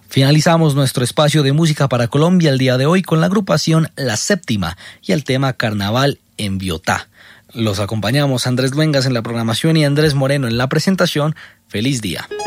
Finalizamos nuestro espacio de música para Colombia el día de hoy con la agrupación La Séptima y el tema Carnaval en Biotá. Los acompañamos Andrés Luengas en la programación y Andrés Moreno en la presentación. ¡Feliz día!